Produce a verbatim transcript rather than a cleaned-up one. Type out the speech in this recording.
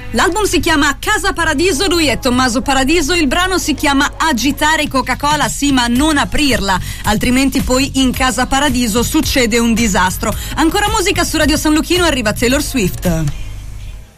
L'album si chiama Casa Paradiso, lui è Tommaso Paradiso, il brano si chiama Agitare Coca-Cola, sì ma non aprirla, altrimenti poi in Casa Paradiso succede un disastro. Ancora musica su Radio San Luchino, arriva Taylor Swift.